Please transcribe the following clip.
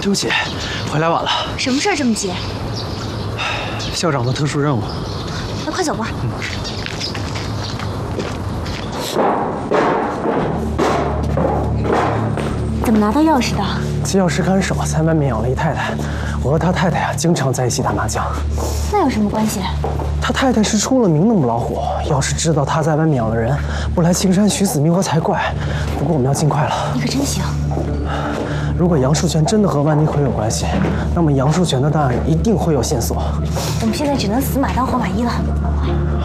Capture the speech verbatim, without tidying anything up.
对不起，回来晚了。 什么事儿这么急？ 校长的特殊任务。 那快走吧。 嗯。 怎么拿到钥匙的？ 机钥匙看守在外面养了一太太，我和他太太呀、啊、经常在一起打麻将。 那有什么关系？ 他太太是出了名的母老虎，要是知道他在外面养了人，不来青山取死觅活才怪。不过我们要尽快了。 你可真行。 如果杨树全真的和万妮奎有关系，那么杨树全的档案一定会有线索。 我们现在只能死马当活马医了。